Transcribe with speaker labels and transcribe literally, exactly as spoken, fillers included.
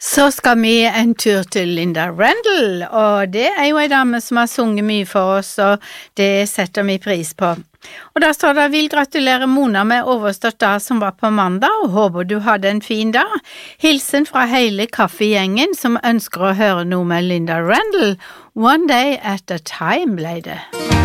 Speaker 1: Så skal vi en tur til Linda Randall, og det er jo en dame som har sunget mye for oss, og det setter vi pris på. Og da står det, vil gratulere Mona med overstått dag som var på mandag, og håper du hadde en fin dag. Hilsen fra hele kaffegjengen som ønsker å høre noe med Linda Randall. One day at a time ble det.